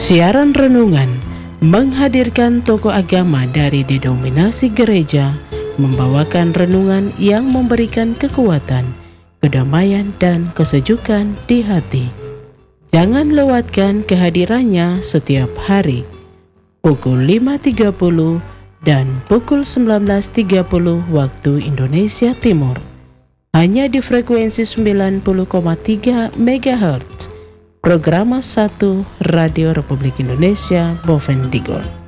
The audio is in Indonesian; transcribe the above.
Siaran renungan menghadirkan tokoh agama dari denominasi gereja membawakan renungan yang memberikan kekuatan, kedamaian, dan kesejukan di hati. Jangan lewatkan kehadirannya setiap hari, pukul 5.30 dan pukul 19.30 waktu Indonesia Timur. Hanya di frekuensi 90,3 MHz. Programa 1 Radio Republik Indonesia Bovendigul.